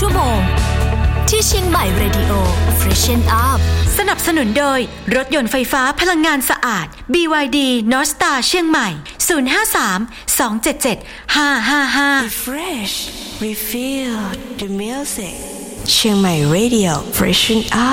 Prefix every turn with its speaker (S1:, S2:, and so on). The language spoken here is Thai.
S1: ชั่วโมงที่เชียงใหม่ Radio Freshen Up
S2: สนับสนุนโดยรถยนต์ไฟฟ้าพลังงานสะอาด BYD North Star เชียงใหม่ 053-277-555
S3: Refresh, refill the music เชียงใหม่ Radio Freshen Up